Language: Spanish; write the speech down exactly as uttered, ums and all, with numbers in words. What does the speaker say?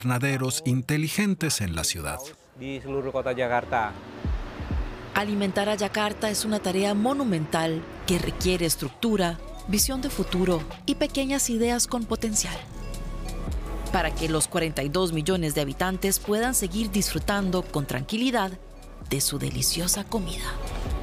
invernaderos inteligentes en la ciudad. Di seluruh kota Jakarta. Alimentar a Yakarta es una tarea monumental que requiere estructura, visión de futuro y pequeñas ideas con potencial, para que los cuarenta y dos millones de habitantes puedan seguir disfrutando con tranquilidad de su deliciosa comida.